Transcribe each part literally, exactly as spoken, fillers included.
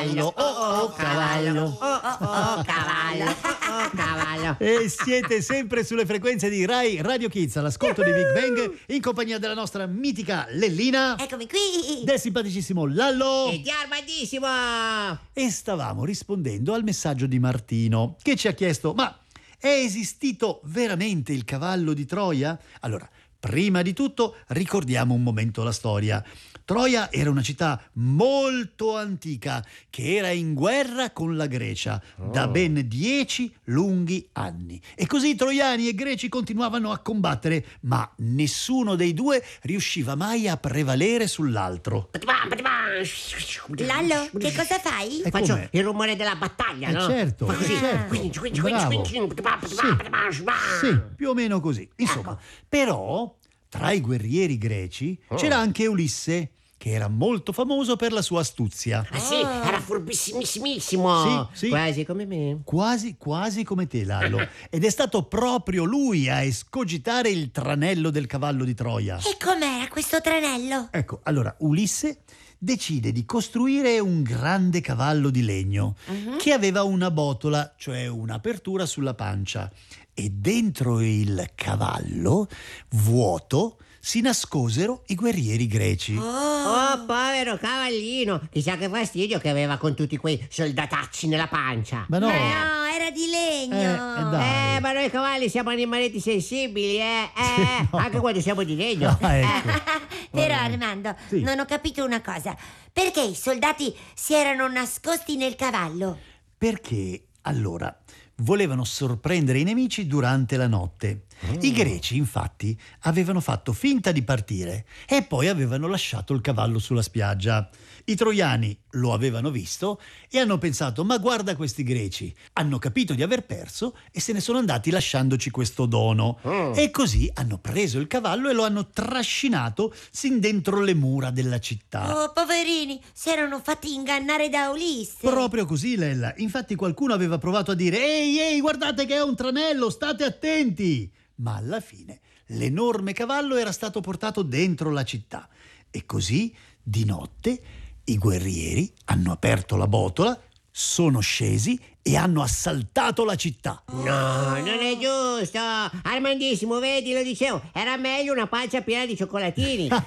Oh, oh, cavallo. Oh, oh, oh, cavallo. Oh, oh, cavallo. E siete sempre sulle frequenze di Rai Radio Kids, all'ascolto di Big Bang, in compagnia della nostra mitica Lellina, Eccomi qui. del simpaticissimo Lallo. E di armadissimo. E stavamo rispondendo al messaggio di Martino, che ci ha chiesto: ma è esistito veramente il cavallo di Troia? Allora, prima di tutto ricordiamo un momento la storia. Troia era una città molto antica che era in guerra con la Grecia da ben dieci lunghi anni. E così troiani e greci continuavano a combattere, ma nessuno dei due riusciva mai a prevalere sull'altro. Lallo, che cosa fai? E Faccio com'è? il rumore della battaglia, Eh, no? certo, Fa così. certo. Quinci, quinci, Bravo. quinci, quinci. Sì, sì, più o meno così. Insomma, però tra i guerrieri greci c'era anche Ulisse, che era molto famoso per la sua astuzia. Ah sì, era furbissimissimo. Sì, sì. Quasi come me. Quasi, quasi come te, Lallo. Ed è stato proprio lui a escogitare il tranello del cavallo di Troia. E com'era questo tranello? Ecco, allora Ulisse decide di costruire un grande cavallo di legno che aveva una botola, cioè un'apertura sulla pancia, e dentro il cavallo, vuoto, si nascosero i guerrieri greci. Oh, povero cavallino. Chissà che fastidio che aveva con tutti quei soldatacci nella pancia. Ma no, No, era di legno. Eh, eh, dai. Eh, ma noi cavalli siamo animaletti sensibili, eh? Eh, no. anche quando siamo di legno. Ah, ecco. Però Armando, Sì. non ho capito una cosa. Perché i soldati si erano nascosti nel cavallo? Perché, allora, volevano sorprendere i nemici durante la notte. I greci, infatti, avevano fatto finta di partire e poi avevano lasciato il cavallo sulla spiaggia. I troiani lo avevano visto e hanno pensato: ma guarda questi greci, hanno capito di aver perso e se ne sono andati lasciandoci questo dono. E così hanno preso il cavallo e lo hanno trascinato sin dentro le mura della città. Oh, poverini, si erano fatti ingannare da Ulisse. Proprio così, Lella. Infatti qualcuno aveva provato a dire: ehi, ehi, guardate che è un tranello, state attenti! Ma alla fine l'enorme cavallo era stato portato dentro la città e così, di notte, i guerrieri hanno aperto la botola, sono scesi e hanno assaltato la città. No, non è giusto. Armandissimo, vedi, lo dicevo, era meglio una pancia piena di cioccolatini. Eh,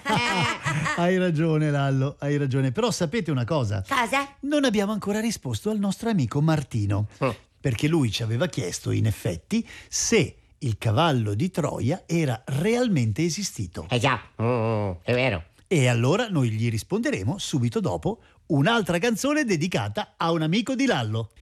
Hai ragione, Lallo, hai ragione. Però sapete una cosa? Cosa? Non abbiamo ancora risposto al nostro amico Martino, perché lui ci aveva chiesto, in effetti, se il cavallo di Troia era realmente esistito. eh già, mm, è vero. E allora noi gli risponderemo subito dopo un'altra canzone dedicata a un amico di Lallo.